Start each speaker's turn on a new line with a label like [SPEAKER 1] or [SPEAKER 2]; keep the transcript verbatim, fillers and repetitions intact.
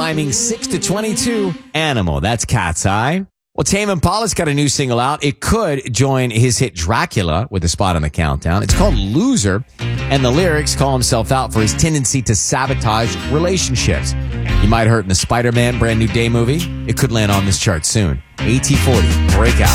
[SPEAKER 1] climbing six to twenty-two. Animal, that's Cat's Eye. Well, Tame Impala's got a new single out. It could join his hit Dracula with a spot on the countdown. It's called Loser, and the lyrics call himself out for his tendency to sabotage relationships. He might hurt in the Spider-Man Brand New Day movie. It could land on this chart soon. A T forty, Breakout.